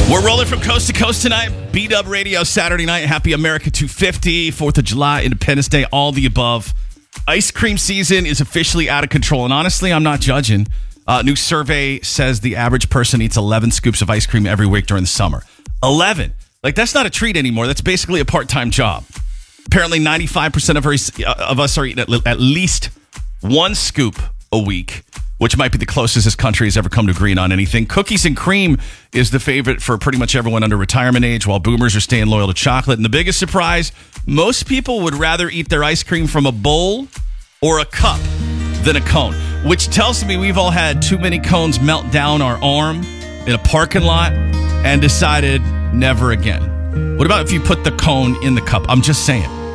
We're rolling from coast to coast tonight. B-Dub Radio Saturday night. Happy America 250, 4th of July, Independence Day, all the above. Ice cream season is officially out of control. And honestly, I'm not judging. New survey says the average person eats 11 scoops of ice cream every week during the summer. 11. Like, that's not a treat anymore. That's basically a part-time job. Apparently, 95% of us are eating at least one scoop a week, which might be the closest this country has ever come to agreeing on anything. Cookies and cream is the favorite for pretty much everyone under retirement age, while boomers are staying loyal to chocolate. And the biggest surprise, most people would rather eat their ice cream from a bowl or a cup than a cone, which tells me we've all had too many cones melt down our arm in a parking lot and decided never again. What about if you put the cone in the cup? I'm just saying.